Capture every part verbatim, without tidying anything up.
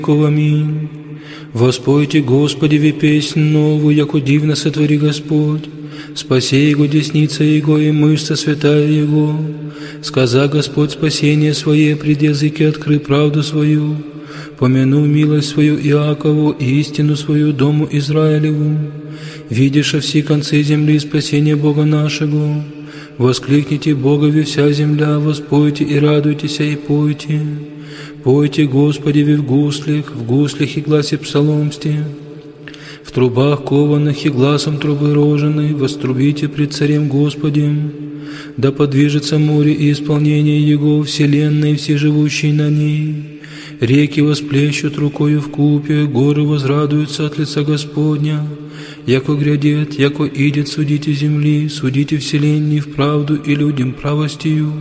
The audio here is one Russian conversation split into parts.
Аминь. Воспойте Господеве песнь новую, яко дивно сотвори Господь. Спаси Его десница Его и мышца святая Его. Сказа Господь спасение Свое, пред языки откры правду свою. Помяну милость свою Иакову и истину свою дому Израилеву. Видишь все концы земли спасение Бога нашего. Воскликните Богове вся земля, воспойте и радуйтесь и пойте. Пойте Господеве в гуслях, в гуслях и гласе псаломсте. В трубах кованых и гласом трубы роженой вострубите пред Царем Господем. Да подвижется море и исполнение Его, вселенной и все живущие на ней. Реки восплещут рукою в купе, горы возрадуются от лица Господня. Яко грядет, яко идет, судите земли, судите вселенной в правду и людям правостью.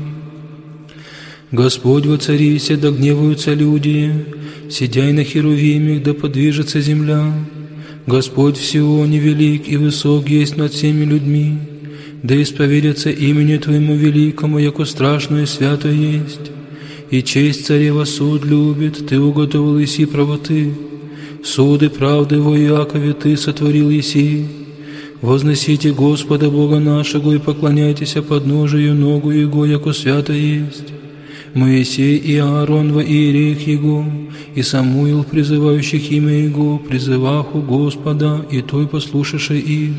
Господь воцарися, да гневаются люди, сидяй на херувимах, да подвижется земля. Господь в Сионе велик и высок есть над всеми людьми, да исповедятся имени Твоему великому, яко страшное и святое есть. И честь царева суд любит, Ты уготовил еси правоты, суды правды во Иакове Ты сотворил еси. Возносите Господа Бога нашего и поклоняйтесь подножию ногу Его, яко свято есть. Моисей и Аарон во иереях Его, и Самуил, призывающих имя Его, призываху Господа, и Той послушавший их.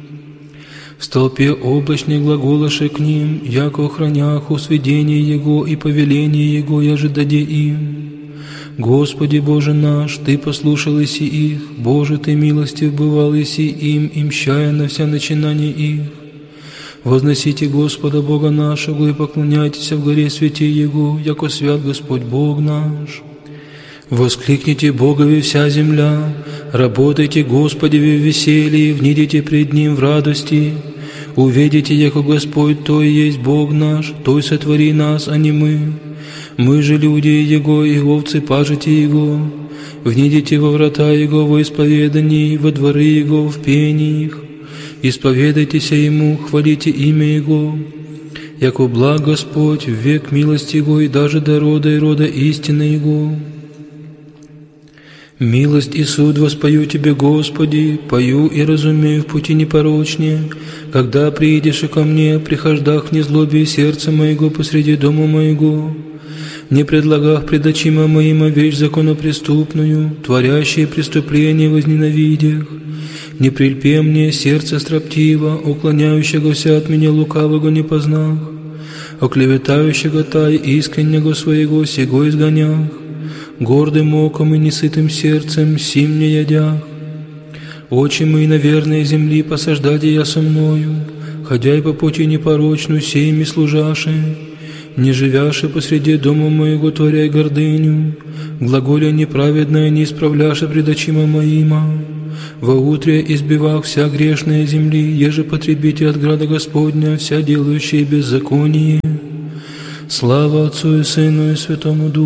В столпе облачной глаголоши к ним, яко охраняху сведение Его и повеление Его, яже даде им. Господи Боже наш, Ты послушал еси их, Боже, Ты милостив бывал еси им, и мщая на вся начинания их. Возносите Господа Бога нашего и поклоняйтесь в горе святи Его, яко свят Господь Бог наш. Воскликните Богове вся земля, работайте Господеве в веселье, внидите пред Ним в радости. Увидите, яко Господь Той есть Бог наш, Той сотвори нас, а не мы. Мы же люди Его, и овцы пажите Его. Внидите во врата Его во исповедании, во дворы Его в пениях. Исповедайтесь Ему, хвалите имя Его. Яко благ Господь, в век милости Его, и даже до рода и рода истины Его. Милость и суд воспою Тебе, Господи, пою и разумею в пути непорочнее. Когда приидешь и ко мне, прихождах в незлобие сердца моего посреди дома моего. Не предлагах пред очима моима вещь законопреступную, творящие преступления возненавидях. Не прильпе мне сердце строптиво, уклоняющегося от меня лукавого не познах, оклеветающего тай искреннего своего сего изгонях, гордым оком и несытым сердцем сим не ядях. Очи мои на верной земли посаждаде я со мною, ходя и по пути непорочную сеями служаши, не живяши посреди дома моего творяй гордыню, глаголя неправедное не исправляши пред очима моима. Во утре избивах вся грешная земли, еже потребите от града Господня, вся делающие беззаконие. Слава Отцу и Сыну и Святому Духу.